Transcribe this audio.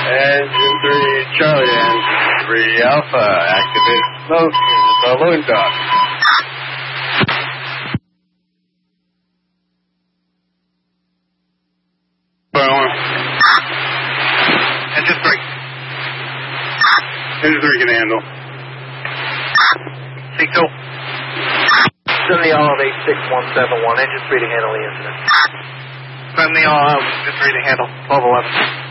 Engine 3 Charlie and 3 Alpha, activate balloon dock. Engine 3. Engine 3 can handle. C2. Send the all of 86171, engine 3 to handle the incident. Send the all out, engine 3 to handle 1211.